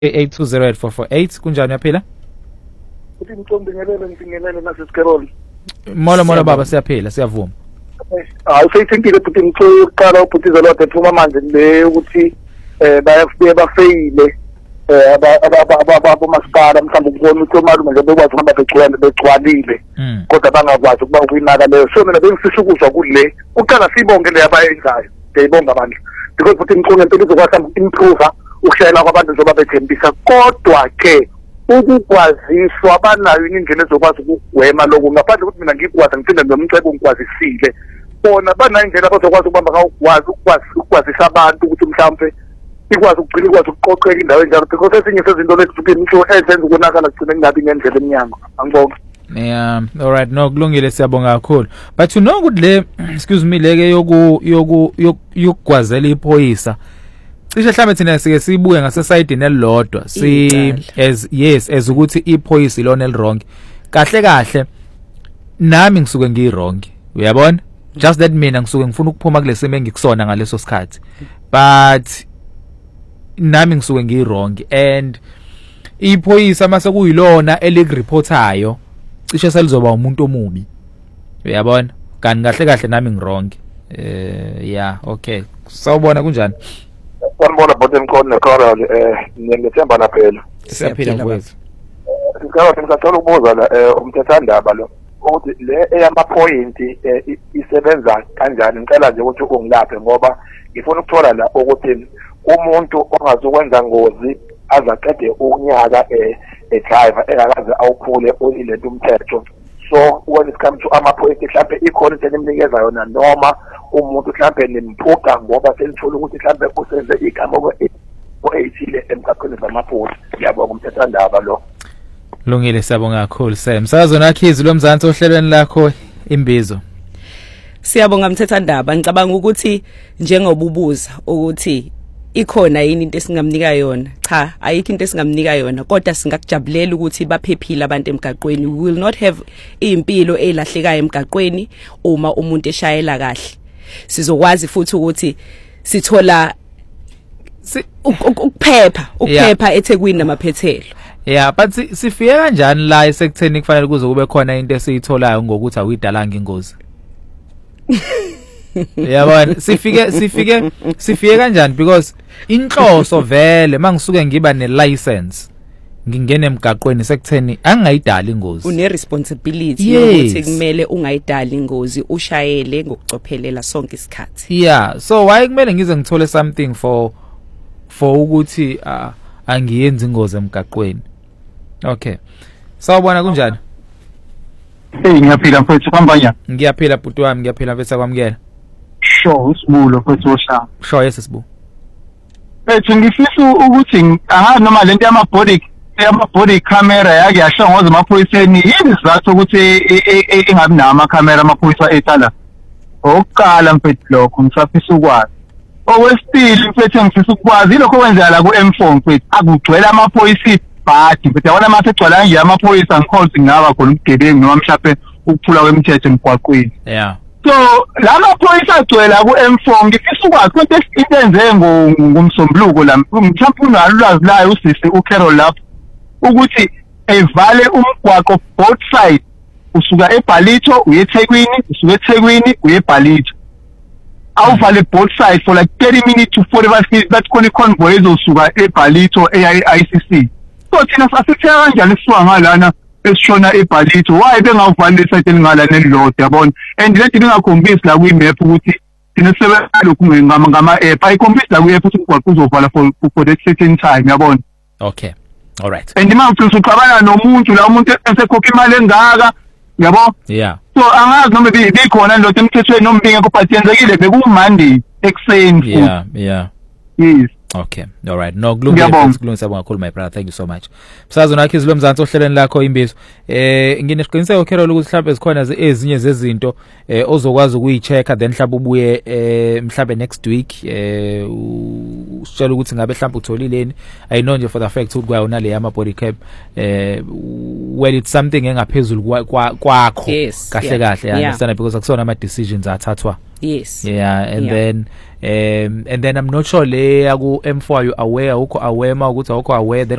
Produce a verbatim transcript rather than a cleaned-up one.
eight two zero eight four four eight kunjani yaphila? Uthi ngicombengelele ngibingelele naseSkerol. Mola mola baba siyaphila siyavuma. Hayi seyithintile futhi ngicela uphuthiza lo phuma manje le ukuthi eh bayafike bafeyile eh aba masipala mhlawumbe ukubona ukuthi omalume nje bekwazi ukuhamba begcwele begcwalile kodwa bangakwazi ukuba ukuyinaka leyo so mina bengifisa ukuzwa kule uqala sibonge le abayenzayo ngiyibonga abantu because futhi ngicela impilo izokwazi improve ukushayela kwabantu njengoba bethembisa kodwa ke ukukwaziswa abanayo indlela ezokwazi ukugwema lokho ngaphandle ukuthi mina ngikwazi ngithinde nomcebo ngikwazisile bona banayo indlela abazokwazi ukubamba ngakwazi ukwazi ukwazisa abantu ukuthi mhlawumbe ikwazi ukugcina ikwazi ukuqoqeka indawo enjalo because esinye sezinto lekuthi imihlo ezenza ukonakala kugcina kungabi ngendlela eminyango angibonga. Yeah, all right, no kulungile siyabonga kakhulu but you know ukuthi le excuse me leke yoku yoku yokugwazela iphoyisa cishe mhlawumbe thina sike sibuye ngase side nelodwa si as yes as ukuthi iphoyisa ilona elwrong kahle kahle nami ngisuke ngiyirong uyabona just that mina ngisuke ngifuna ukuphuma kule simo engikusona ngaleso sikhathi but nami ngisuke ngiyirong and iphoyisa mase kuyilona elikreportayo cishe selizoba umuntu omubi uyabona kanti kahle kahle nami ngirong eh yeah okay sawubona kunjani Wanibona bottom corner Carol eh ngiyethemba naphela siyaphila mfowethu ngicela ngicela ukubuza la umthethwandaba lo ukuthi le eyama point isebenza kanjani ngicela nje ukuthi ungilaphe ngoba ngifuna ukuthola la ukuthi umuntu ongazokwenza ngozi azaqede ukunyaka eh driver engakaze awuphule olilento umthetho so when it comes to ama point mhlambe ikhona into elimnikeza yona noma umuntu mhlambe nimphuka ngoba selithola ukuthi mhlambe usenze igama oethile emgaqweni zamaphoyisa ngiyabonga umthethwandaba lo. Lungile siyabonga kakhulu Sam sazona khizi lo mzansi ohlelweni lakho imbizo. Siyabonga mthethwandaba ngicabanga ukuthi njengobubuza ukuthi ikhona yini into esingamnika yona cha ayikho into esingamnika yona kodwa singakujabulela ukuthi baphephile abantu emgaqweni we will not have impilo elahlekayo emgaqweni uma umuntu eshayela kahle sizokwazi futhi ukuthi sithola ukuphepha ukuphepha eThekwini namaphethelo. Yeah but sifike kanjani la esekutheni kufanele kuze kube khona into esiyitholayo ngokuthi awuyidalanga ingozi. Yabona sifike sifike sifike kanjani because inhloso vele mangisuke ngiba ne license ngingene emgaqweni sekutheni angayidala ingozi une responsibility ukuthi kumele ungayidala ingozi ushayele ngokucophelela sonke isikhathi. Yeah so why kumele ngize ngithole something for for ukuthi uh, angiyenzi ingozi emgaqweni. Okay sawubona kunjani? Hey ngiyaphila mfethu kwambanya. Ngiyaphila bhuti wami ngiyaphila mfethu kwamukela. Sho usibulo mfethu osha. Sho yes sibu. Mfethu ngifisa ukuthi aha noma lento yama body yama body camera yake yashongoza emaphoyiseni yini sizathu ukuthi engabi nama camera amaphoyisa ethala. Oqala mfethu lokho ngisafisa ukwazi. Okwesibili mfethu ngifisa ukwazi lokho kwenzeka la ku M four mfethu akugcwele amaphoyisa badi mfethu yabona mase egcwala nje amaphoyisa ngikholisi ngaba khona ubugebengu noma mhlawumbe ukuphula kwemithetho emgwaqweni. Yeah. So lama phoyisa agcwele ku M four ngifisa ukwazi konke isenze ngomsombuluko la mhlawumbe unalwazi layo usisi uCarol lapho ukuthi evale umgwaqo both side usuka eBhalito uye eThekwini usuka eThekwini uye eBhalito awuvale both sides for like thirty minutes to forty-five minutes that khona iconvoy ezosuka eBhalito eI C C. So thina sasithenga kanjani sisuka ngalana esishona eBhalito why bengavali side elingala nelilodwa yabona and lento ingakhombisi la kwi map ukuthi thina sebenza lokhu ngama ngama app ayikhombisi la kwi app ukuthi umgwaqo uzovala for for that certain time yabona. Okay all right and manje usuxabana nomuntu la umuntu esekhopha imali engaka yabo. Yeah so angazi noma bikhona lo emthethweni noma bingekho but yenzekile bekumandi ekseni. Yeah yeah yes okay all right no kulungile kulungisa bonga kakhulu my brother thank you so much. Msazona wakhe izilo mzansi ohlelweni lakho imbizo eh nginesiqiniseko Carol ukuthi mhlawumbe zikhona ezinye zezinto eh ozokwazi ukuyichecka then mhlawumbe ubuye eh mhlawumbe next week eh usitshela ukuthi ngabe mhlawumbe utholileni I know nje for the fact ukuthi kwayona le ama body cap eh well it's something engaphezulu kwakho kahle kahle I understand because akusona ama decisions athathwa Yes. Yeah, and Yeah. then um and then I'm not sure le yaku M four you aware ukho aware ma ukuthi awukho aware then